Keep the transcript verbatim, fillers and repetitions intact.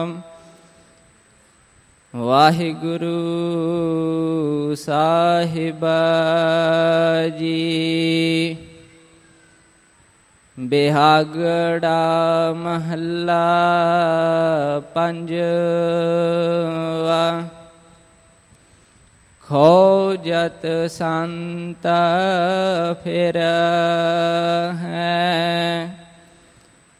ਵਾਹਿਗੁਰੂ ਸਾਹਿਬਾ ਜੀ। ਬਿਹਾਗੜਾ ਮਹੱਲਾ ਪੰਜਵਾ। ਖੋਜਤ ਸੰਤ ਫਿਰ ਹੈ